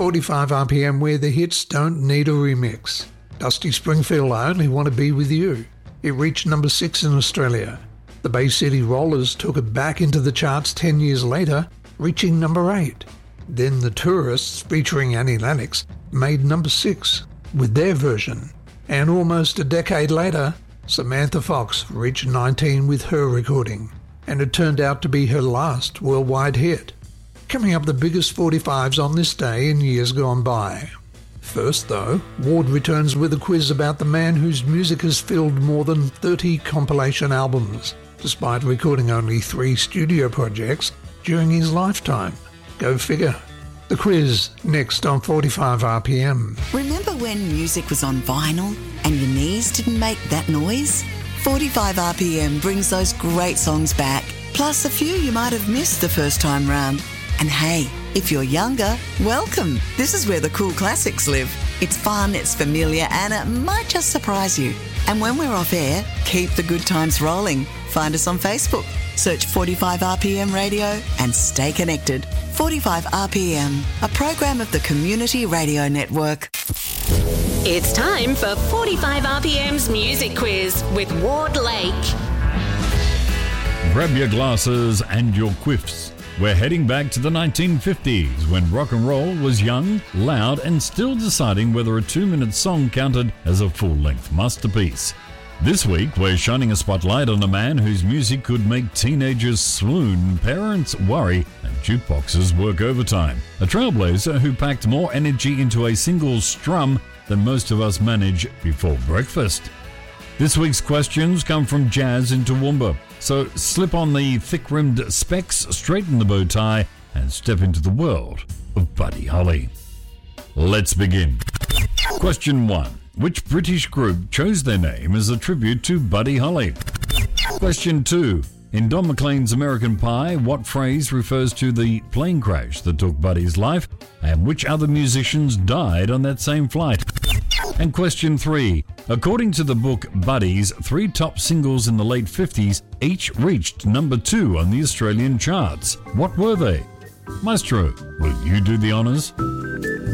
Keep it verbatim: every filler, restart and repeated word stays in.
forty-five R P M, where the hits don't need a remix. Dusty Springfield, I Only Want to Be With You. It reached number six in Australia. The Bay City Rollers took it back into the charts ten years later, reaching number eight. Then the Tourists, featuring Annie Lennox, made number six with their version. And almost a decade later, Samantha Fox reached nineteen with her recording, and it turned out to be her last worldwide hit. Coming up, the biggest forty-fives on this day in years gone by. First, though, Ward returns with a quiz about the man whose music has filled more than thirty compilation albums, despite recording only three studio projects during his lifetime. Go figure. The quiz, next on forty-five R P M. Remember when music was on vinyl and your knees didn't make that noise? forty-five R P M brings those great songs back, plus a few you might have missed the first time round. And hey, if you're younger, welcome. This is where the cool classics live. It's fun, it's familiar, and it might just surprise you. And when we're off air, keep the good times rolling. Find us on Facebook. Search forty-five R P M Radio and stay connected. forty-five R P M, a program of the Community Radio Network. It's time for forty-five R P M's Music Quiz with Ward Lake. Grab your glasses and your quiffs. We're heading back to the nineteen fifties when rock and roll was young, loud, and still deciding whether a two-minute song counted as a full-length masterpiece. This week, we're shining a spotlight on a man whose music could make teenagers swoon, parents worry, and jukeboxes work overtime. A trailblazer who packed more energy into a single strum than most of us manage before breakfast. This week's questions come from Jazz in Toowoomba. So slip on the thick-rimmed specs, straighten the bow tie, and step into the world of Buddy Holly. Let's begin. Question one. Which British group chose their name as a tribute to Buddy Holly? Question two. In Don McLean's American Pie, what phrase refers to the plane crash that took Buddy's life, and which other musicians died on that same flight? And question three. According to the book Buddy's, three top singles in the late fifties each reached number two on the Australian charts. What were they? Maestro, will you do the honours?